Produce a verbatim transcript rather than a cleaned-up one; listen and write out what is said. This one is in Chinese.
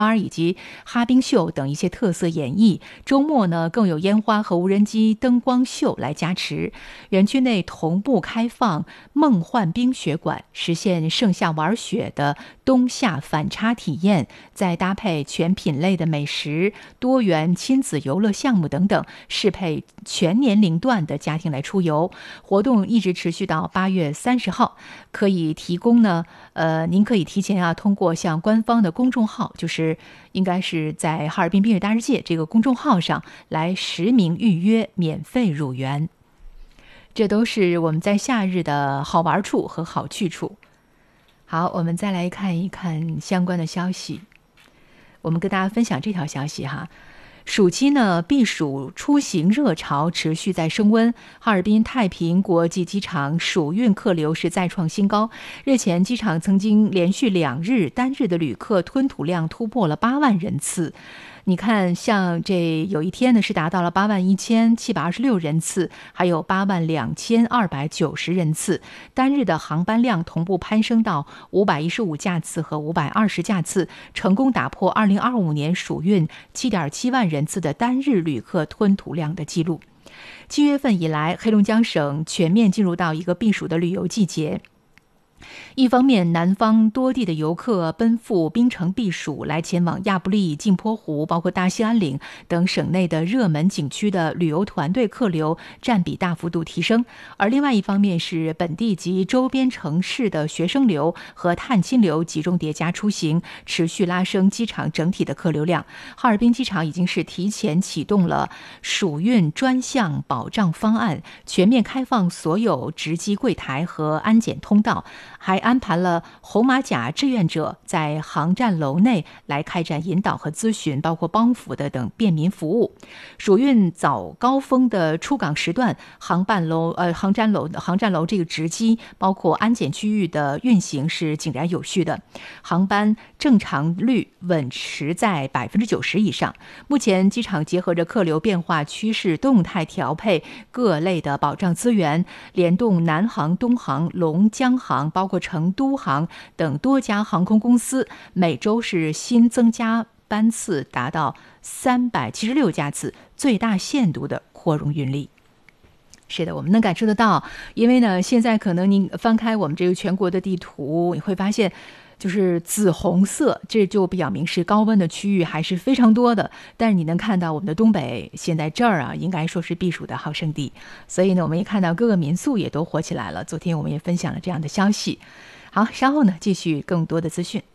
以及哈冰秀等一些特色演绎，周末呢更有烟花和无人机灯光秀来加持。园区内同步开放梦幻冰雪馆，实现盛夏玩雪的冬夏反差体验，再搭配全品类的美食、多元亲子游乐项目等等，适配全年龄段的家庭来出游。活动一直持续到八月三十号，可以提供呢，呃，您可以提前啊通过像官方的公众号，就是应该是在哈尔滨冰雪大世界这个公众号上来实名预约，免费入园。这都是我们在夏日的好玩处和好去处。好，我们再来看一看相关的消息。我们跟大家分享这条消息哈。暑期呢，避暑出行热潮持续在升温。哈尔滨太平国际机场暑运客流是再创新高。日前，机场曾经连续两日单日的旅客吞吐量突破了八万人次。你看，像这有一天呢是达到了八万一千七百二十六人次，还有八万两千二百九十人次，单日的航班量同步攀升到五百一十五架次和五百二十架次，成功打破二零二五年暑运七点七万人次的单日旅客吞吐量的记录。七月份以来，黑龙江省全面进入到一个避暑的旅游季节。一方面，南方多地的游客奔赴冰城避暑，来前往亚布力、镜泊湖，包括大兴安岭等省内的热门景区的旅游团队客流占比大幅度提升；而另外一方面是本地及周边城市的学生流和探亲流集中叠加出行，持续拉升机场整体的客流量。哈尔滨机场已经是提前启动了暑运专项保障方案，全面开放所有值机柜台和安检通道，还安排了红马甲志愿者在航站楼内来开展引导和咨询，包括帮扶的等便民服务。暑运早高峰的出港时段，航办楼、呃航站楼、航站楼这个值机，包括安检区域的运行是井然有序的，航班正常率稳持在百分之九十以上。目前机场结合着客流变化趋势，动态调配各类的保障资源，联动南航、东航、龙江航，包括成都航等多家航空公司，每周是新增加班次达到三百七十六架次，最大限度的扩容运力。是的，我们能感受得到，因为呢，现在可能您翻开我们这个全国的地图，你会发现就是紫红色，这就表明是高温的区域还是非常多的。但是你能看到我们的东北现在这儿啊，应该说是避暑的好胜地。所以呢，我们也看到各个民宿也都火起来了。昨天我们也分享了这样的消息。好，稍后呢继续更多的资讯。